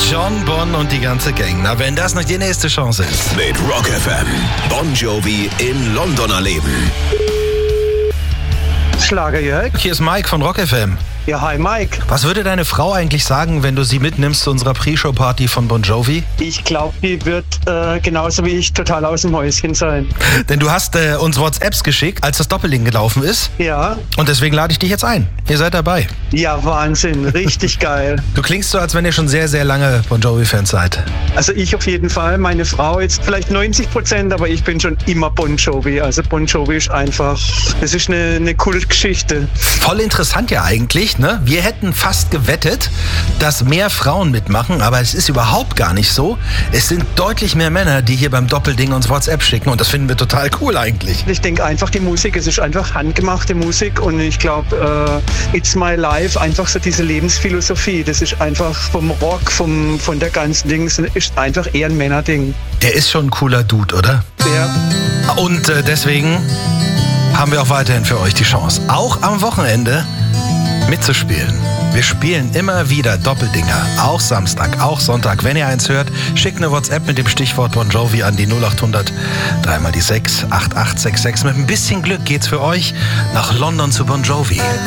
John Bon und die ganze Gang. Na, wenn das noch die nächste Chance ist. Mit Rock FM. Bon Jovi in London erleben. Schlager Jörg. Hier ist Mike von Rock FM. Ja, hi Mike. Was würde deine Frau eigentlich sagen, wenn du sie mitnimmst zu unserer Pre-Show-Party von Bon Jovi? Ich glaube, die wird genauso wie ich total aus dem Häuschen sein. Denn du hast uns WhatsApps geschickt, als das Doppelding gelaufen ist. Ja. Und deswegen lade ich dich jetzt ein. Ihr seid dabei. Ja, Wahnsinn. Richtig geil. Du klingst so, als wenn ihr schon sehr, sehr lange Bon Jovi-Fans seid. Also ich auf jeden Fall. Meine Frau jetzt vielleicht 90%, aber ich bin schon immer Bon Jovi. Also Bon Jovi ist einfach, das ist eine Kultgeschichte. Voll interessant ja eigentlich, ne? Wir hätten fast gewettet, dass mehr Frauen mitmachen, aber es ist überhaupt gar nicht so. Es sind deutlich mehr Männer, die hier beim Doppelding uns WhatsApp schicken und das finden wir total cool eigentlich. Ich denke einfach die Musik, es ist einfach handgemachte Musik und ich glaube, It's My Life, einfach so diese Lebensphilosophie, das ist einfach vom Rock, von der ganzen Dings, ist einfach eher ein Männerding. Der ist schon ein cooler Dude, oder? Ja. Und deswegen haben wir auch weiterhin für euch die Chance, auch am Wochenende mitzuspielen. Wir spielen immer wieder Doppeldinger, auch Samstag, auch Sonntag. Wenn ihr eins hört, schickt eine WhatsApp mit dem Stichwort Bon Jovi an die 0800 3 mal die 6 8866. Mit ein bisschen Glück geht's für euch nach London zu Bon Jovi.